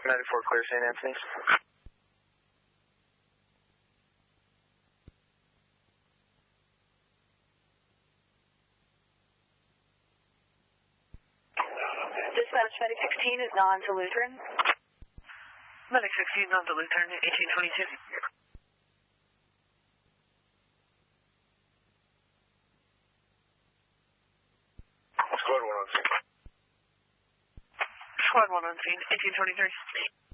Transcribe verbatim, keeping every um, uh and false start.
ninety-four clear, Saint Anthony's. Dispatch, Medic sixteen is non to Lutheran. Medic sixteen non to Lutheran, eighteen twenty-two. Squad one on scene. Squad one on scene, eighteen twenty-three.